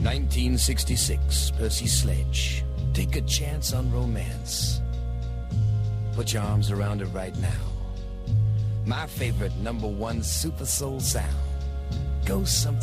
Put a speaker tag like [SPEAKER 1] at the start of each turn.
[SPEAKER 1] 1966, Percy Sledge. Take a chance on romance. Put your arms around it right now. My favorite #1 super soul sound. Go something.